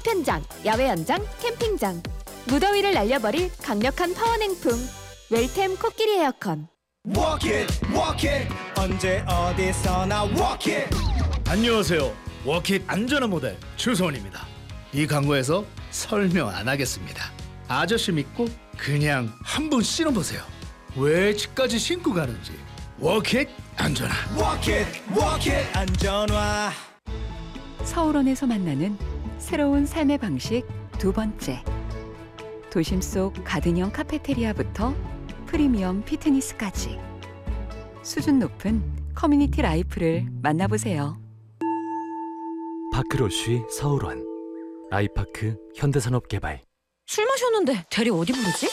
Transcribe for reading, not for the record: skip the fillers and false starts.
파편장, 야외 연장, 캠핑장. 무더위를 날려버릴 강력한 파워냉풍. 웰템 코끼리 에어컨. Walk it, 언제 어디서나 walk it. 안녕하세요. 워킷 안전한 모델 추성원입니다. 이 광고에서 설명 안 하겠습니다. 아저씨 믿고 그냥 한번 신어보세요. 왜 집까지 신고 가는지. 워킷 안전한. Walk it, 안전화. 서울원에서 만나는 새로운 삶의 방식 두 번째. 도심 속 가든형 카페테리아부터 프리미엄 피트니스까지 수준 높은 커뮤니티 라이프를 만나보세요. 파크로쉬 서울원 아이파크 현대산업개발. 술 마셨는데 대리 어디 부르지?